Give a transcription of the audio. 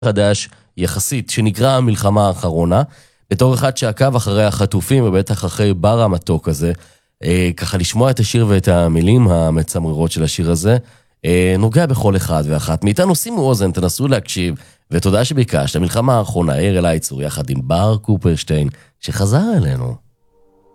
חדש יחסית שנקרא המלחמה האחרונה, בתור אחד שעקב אחרי החטופים ובטח אחרי בר המתוק הזה, ככה לשמוע את השיר ואת המילים המצמררות של השיר הזה, נוגע בכל אחד ואחת מאיתנו. שימו אוזן, תנסו להקשיב, ותודה שביקשת. המלחמה האחרונה, ער אליי צור יחד עם בר קופרשטיין שחזר אלינו.